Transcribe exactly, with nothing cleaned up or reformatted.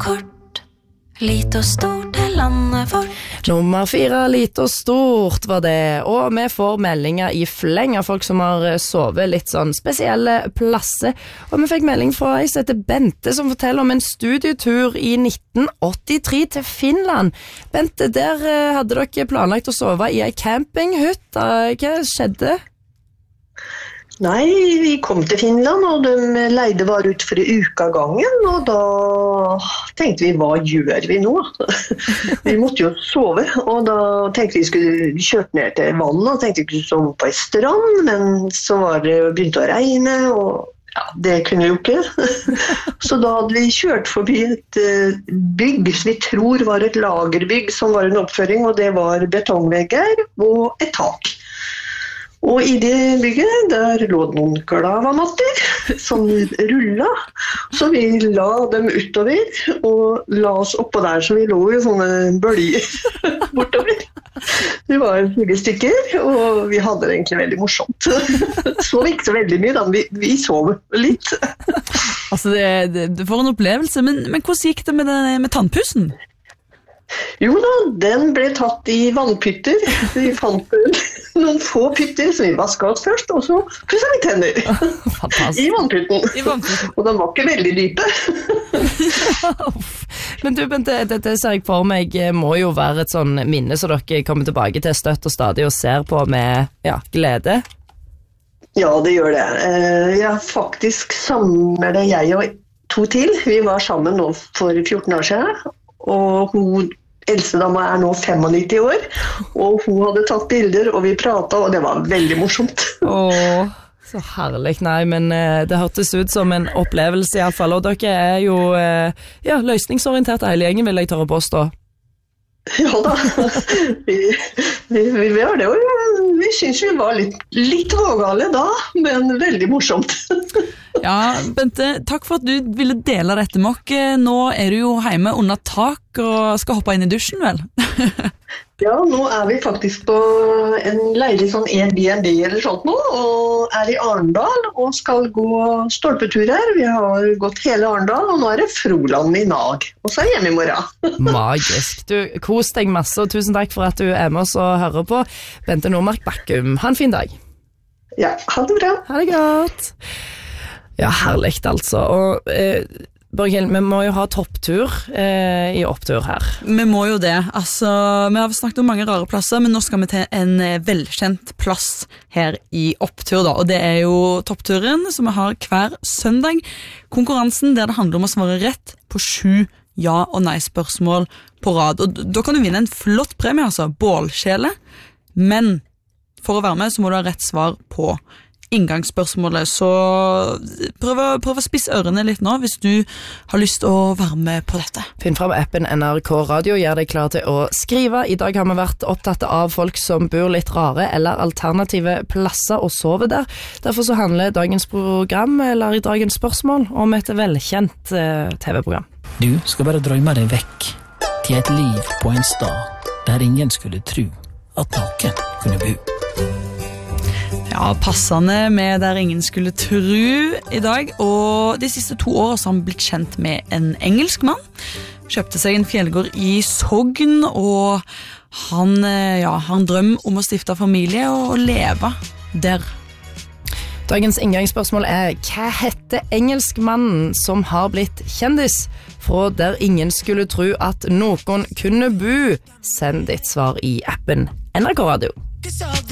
kort, lit og stort er landet vårt. Nummer fire, lite og stort var det, og vi får meldinger i fleng av folk som har sovet litt sånn spesielle plasser, og vi fikk melding fra ei som heter Bente som forteller om en studietur i nitten åttitre til Finland. Bente, der hadde dere planlagt å sove i ei campinghytte. Hva skjedde? Nei, vi kom til Finland, og de leide var ut for en uke av gangen, og da tenkte vi, hva gjør vi nå? Vi måtte jo sove, og da tenkte vi skulle kjørt ned til vannet, og tenkte vi skulle sove på en strand, men så var det begynt å regne, og ja, det kunne vi jo ikke. Så da hadde vi kjørt forbi et bygg som vi tror var et lagerbygg, som var en oppføring, og det var betongvegger og et tak. Og i det bygget, der lå noen glavamatter som rullet, så vi la dem utover og la oss oppå der, så vi lå i sånne bølger bortover. Vi var fire stykker, og vi hadde det egentlig veldig morsomt. Så ikke så veldig mye, da, vi, vi sov litt. Altså, det, det, det var en opplevelse, men, men hvordan gikk det med, det, med tannpussen? Jo da, den ble tatt i vannpytter. Vi fant noen få pytter som vi vasket oss først, og så pusset vi tenner. I vannpytten. I vannpytten. Og de var ikke veldig dype. Men du, Bente, dette ser jeg for meg må jo være et sånn minne som dere kommer tilbake til støtt og stadig og ser på med ja, glede. Ja, det gjør det. Ja, faktisk sammen det jeg og to til. Vi var sammen nå for fjorten år siden, og hun eldste dama er nå femognitti år, og hun hadde tatt bilder, og vi pratet, og det var veldig morsomt. Åh, så herlig. Nei, men eh, det hørtes ut som en opplevelse i alle fall, og dere er jo eh, ja, løsningsorientert hele gjengen, vil jeg tørre påstå. Ja da, vi, vi, vi var det, og vi synes vi var litt, litt vågale da, men veldig morsomt. Ja, Bente, takk for at du ville dele dette med oss. Nå er du jo hjemme under tak og skal hoppe inn i dusjen, vel? Ja, nå er vi faktisk på en leilig sånn Airbnb eller sånt nå, og er i Arendal og skal gå stolpetur her. Vi har gått hele Arendal, og nå er det Froland i Nag, og så er jeg hjemme i morgen. Magisk. Du, kos deg masse, og tusen takk for at du er med oss og hører på. Bente Nordmark Bakkum, ha en fin dag. Ja, ha det bra. Ha det godt. Ja, herligt altså. Og eh, Borghild, vi må jo ha topptur eh, i opptur her. Vi må jo det. Altså, vi har snakket om mange rare plasser, men nå skal vi til en velkjent plass her i opptur da, og det er jo toppturen som vi har hver søndag. Konkurransen der det handler om å svare rett på sju ja- og nei-spørsmål på rad. Og da kan du vinne en flott premie, altså, bålkjele. Men for å være med så må du ha rett svar på inngangsspørsmålet, så prøv å, prøv å spisse ørene litt nå hvis du har lyst til å være med på dette. Finn frem appen N R K Radio, gjør deg klar til å skrive. I dag har vi vært opptatt av folk som bor litt rare eller alternative plasser og sover der. Derfor så handler dagens program, eller i dagens spørsmål, om et velkjent eh, T V-program. Du skal bare drømme deg vekk til et liv på en stad der ingen skulle tro at noen kunne bo. Ja, passende med der ingen skulle tro i dag, og de siste to år har han blitt kjent med en engelsk mann. Kjøpte seg en fjellgård i Sogn, og han, ja, han drøm om å stifte familie og leve der. Dagens inngangsspørsmål er: hva heter engelskmannen som har blitt kjendis fra der ingen skulle tro at noen kunne bo? Send ditt svar i appen N R K Radio.